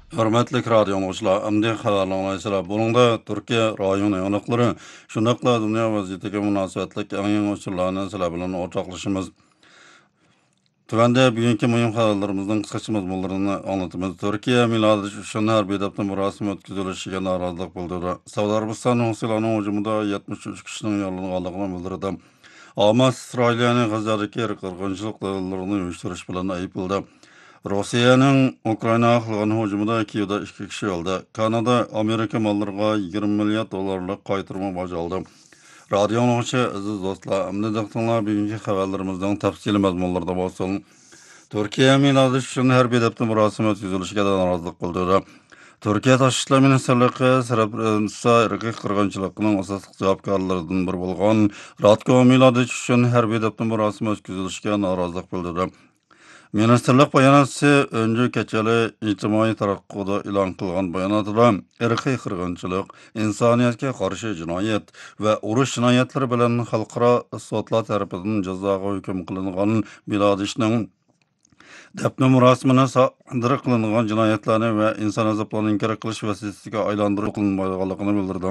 Hörmetlik radio dinleyiciler, əmdi xəbərləməyisilər. Bununda Türkiye rayon yanıqları, şundaqla dünya vəziyyətiga münasibətlik ən yeni uçurlarını sizlər bilan ortaqlaşımız. Tüvəndə bugünkü mühim xəbərlərimizin qısqaça məzmunlarını anlatımız. Türkiye miladi üçün hərbi dəbdə murasim ötküzülüşüge narazılıq bildirdi. Saudiya Arabistan Husilarının hücumunda 73 kişinin yaralanğanlığını bildirdi. Hamas İsrailiyani G'azadagi qirg'inchilik dalilalarini uyushtirish bilan aybladi. Rossiyaning Ukrainaga qilgan hujumida Kiyevda 2 kishi o'ldi. Kanada Amerika mallariga 20 milliard dollarlik qaytarma bajardi. Radio anglag'uchi aziz do'stlar, endi diqqatinglar bugungi xabarlarimizning tafsili mazmunlarida bo'lsin. Turkiya milodi uchun harbiy dabda murosimi o'tkazilishiga norozilik bildirdi. Turkiya Tashqi ishlar ministrligi Srebrenica irqiy qirg'inchiligining asosiy javobgarlaridan biri bo'lgan Ratko milodi uchun harbiy dabda murosimi o'tkazilishiga norozilik bildirdi. Ministerlik bayonotchisi öncü keçeli ijtimoiy taraqqiyotda e'lon qilgan bayonotida irqiy qirg'inchilik, insoniyatga qarshi jinoyat va urush jinoyatlari bilan xalqaro sudlar tarafidan jazoga hukm qilingan Belarusning dafn murosimini sodir qilingan jinoyatlarni va inson azoblarini inkor qilish vasitasiga aylantirib qilinmayotganligini bildirdi.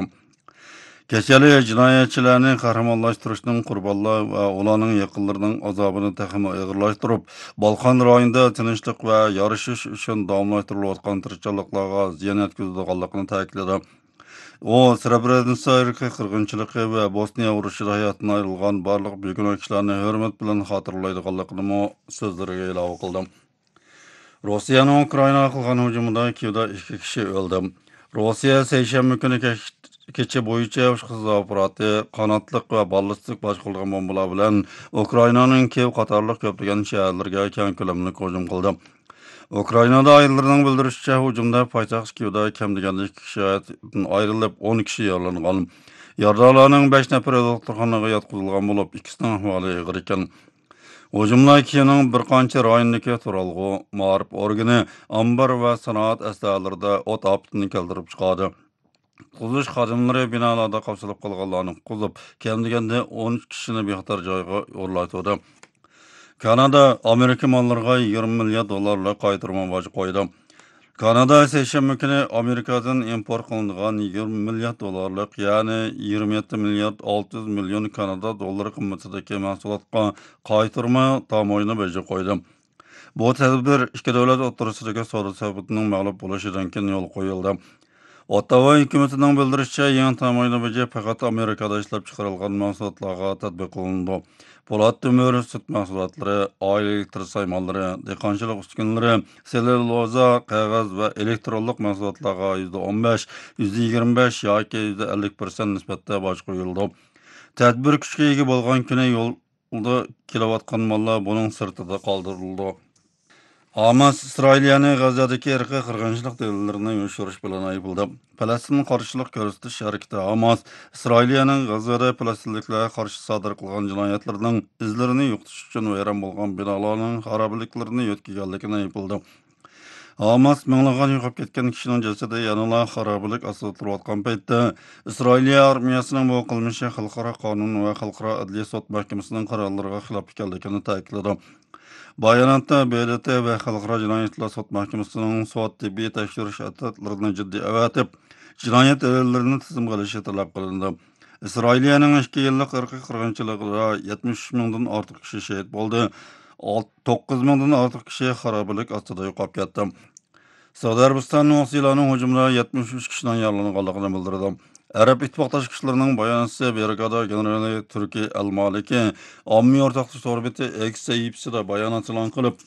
Keçeli jinoyatchilarni qahramonlashtirishning qurbonlar va ularning yaqinlarining azobini taxmin og'irlashtirib, Balkan rayonida tinchlik va yarashish uchun davomlashtirilayotgan tirikchiliklarga ziyon yetkazadiganligini ta'kidladi. U Srebrenica irqiy qirg'inchiligi va Bosniya urushida hayotini ayrilgan barliq begunoh kishilarni hurmat bilan xotirlaydiganligini so'zlariga ilova qildi. Rossiyaning Ukrainaga qilgan hujumida Kiyevda 2 kishi o'ldi. Rossiya seshanba kuni kecha bo'yicha ushbu aparatı qanotliq va ballistik boshqarilgan bombalar bilan Ukrainaning Kiev qatorliq ko'plagan shaharlarga keng ko'lamli hujum qildi. Ukrainada ayollarning bildirishicha, hujumda poytaxt Kievda kam deganda 2 kishi ayrilib, 10 kishi yaralangan. Yaralananlarning 5 nafari doktorxonaga yotqizilgan bo'lib, ikkisining ahvoli og'ir ekan. Hujumlar Kievning bir qancha rayonidagi turalg'u, ma'rif organi, ambar va sanoat asarlarida o't oftini keltirib chiqadi. Qurilish xodimlari binolarda qapsalib qolganlarni qutqizib, kam deganda 13 kishini bexatar joyga o'rlatdi. Kanada Amerika mallariga 20 milliard dollarlik qaytarma boji qo'ydi. Kanada seshanba kuni Amerikadan import qilingan 20 milliard dollarlik, ya'ni 27 milliard 600 million Kanada dollari qimmatidagi mahsulotga qaytarma tamoyilini baja qo'ydi. Bu tadbir ikki davlat o'rtasidagi savdo sabitining mag'lub bo'lishidan keyin yo'l qo'yildi. Ottawa hukumatining bildirishicha, yangi tamoyillar faqat Amerikada ishlab chiqarilgan mahsulotlarga tatbiq qilindi. Po'lat temir, sut mahsulotlari, oila elektr saymonlari, dehqonchilik uskunalari, sellyuloza, qog'oz va elektronlik mahsulotlarga %15, %25 yoki %50% nisbatda boj qo'yildi. Tadbir kuchga ega bo'lgan kuni yo'lda kelayotgan mallar buning sirtida qoldirildi. Hamas İsrailiyani G'azadagi irqiy qirg'inchilik dalilalarini uyushtirish bilan aybladi. Falastin qarshilik ko'rsatish harakati Hamas İsrailiyaning G'azada falastinliklarga qarshi sodir qilgan jinoyatlarning izlarini yo'qotish uchun vayron bo'lgan binolarning xarobaliklarini yo'tkaganligini aybladi. Hamas minglagan yo'qolib ketgan kishining jasadi yanada xarobalik ostida turayotgan paytda Isroiliya armiyasining bu qilmishi xalqaro qonun va xalqaro adliya sud mahkamasining qarorlariga xilof ekanligini ta'kidladi. Bayonotda BDT va Xalqaro jinoyatlar sud mahkamasining sud tibbiy tekshirish atlatlarini jiddiy avatib, jinoyat dalillerini tizimga olishi talab qilindi. Isroiliyaning 2 yillik irqiy qirg'inchiligida 73 mingdan ortiq kishi shahid bo'ldi. 9 mingdan ortiq kishi xarobalik ostida yo'qolib ketdi. Saudiya Arabistoni Husilarning hujumida 73 kishining yaralanganligini bildirdi. Arab İttifaq kuchlarining bayonotchisi brigada generali Turki Al-Maliki ommaviy o'rtoqlik so'rbeti X sahifasida bayonot e'lon qilib,